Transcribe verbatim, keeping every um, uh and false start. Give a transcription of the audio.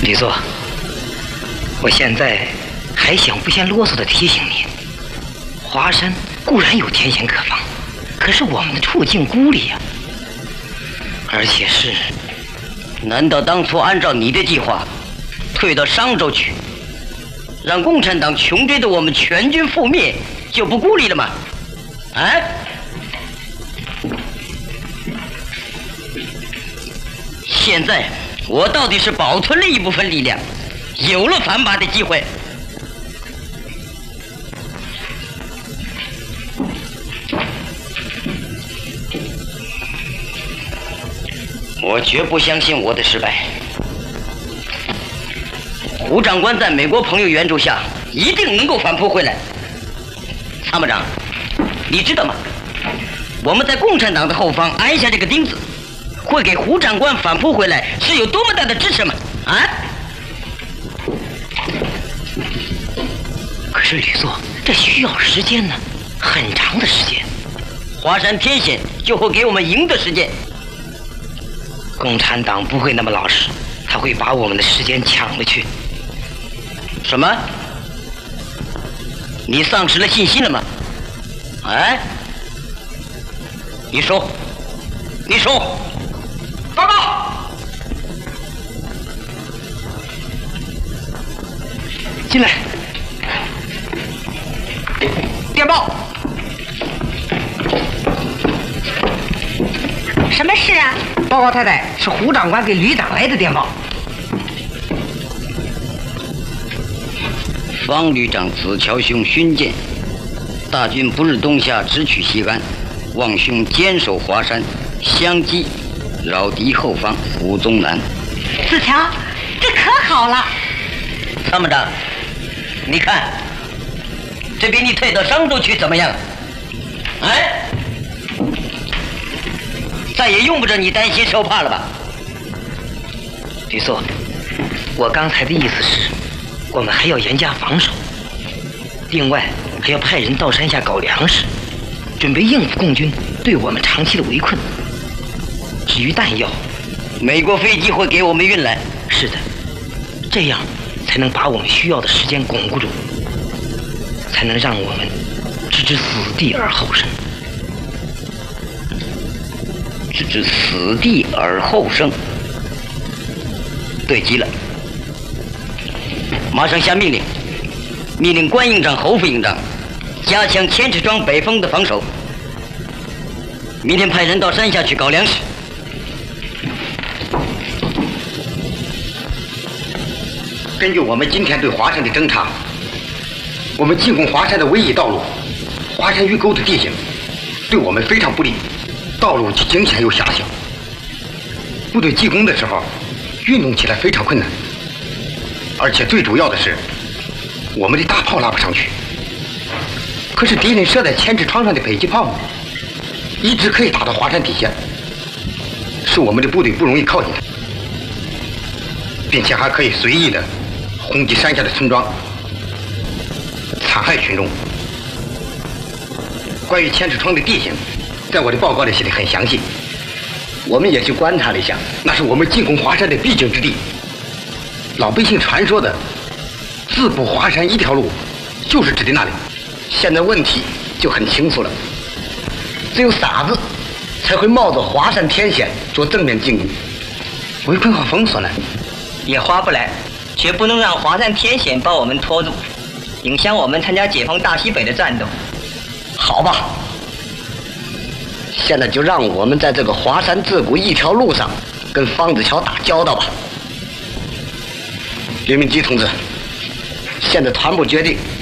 李座，我现在还想不嫌啰嗦地提醒你，华山固然有天险可防，可是我们的处境孤立呀、啊，而且是…… 难道当初按照你的计划，退到商州去，让共产党穷追的我们全军覆灭，就不孤立了吗？啊？现在我到底是保存了一部分力量，有了反拔的机会。我绝不相信我的失败。胡长官在美国朋友援助下，一定能够反扑回来。参谋长，你知道吗？我们在共产党的后方安下这个钉子，会给胡长官反扑回来是有多么大的支持吗？啊！ 可是吕座，这需要时间呢，很长的时间。 华山天险就会给我们赢的时间。 共产党不会那么老实，他会把我们的时间抢了去。 什么？你丧失了信心了吗？哎，你说，你说，报告！ 进来。 电报。 什么事啊？ 报告太太，是胡长官给旅长来的电报。 方旅长子乔兄勋鉴，大军不日东下，直取西安，望兄坚守华山，相击扰敌后方，胡宗南。 子乔，这可好了。 参谋长，你看，这比你退到商州去怎么样？哎？再也用不着你担心受怕了吧？ 吕座，我刚才的意思是，我们还要严加防守，另外还要派人到山下搞粮食，准备应付共军对我们长期的围困。至于弹药， 美国飞机会给我们运来。 是的，这样才能把我们需要的时间巩固住，才能让我们置之死地而后生。 置之死地而后生，对极了。马上下命令，命令关营长、侯副营长加强千尺庄北峰的防守。明天派人到山下去搞粮食。 根据我们今天对华山的侦查，我们进攻华山的唯一道路，华山峪沟的地形对我们非常不利，道路既惊险又狭小，部队进攻的时候运动起来非常困难，而且最主要的是我们的大炮拉不上去。可是敌人设在千尺窗上的迫击炮一直可以打到华山底下，使我们的部队不容易靠近它，并且还可以随意的轰击山下的村庄，残害群众。关于千尺窗的地形，在我的报告里写的很详细，我们也去观察了一下，那是我们进攻华山的必经之地。老百姓传说的自古华山一条路，就是指的那里。现在问题就很清楚了，只有傻子才会冒着华山天险做正面进攻，围困和封锁呢， 也划不来，绝不能让华山天险把我们拖住，影响我们参加解放大西北的战斗。 好吧，现在就让我们在这个华山自古一条路上跟方子乔打交道吧。刘明基同志，现在团部决定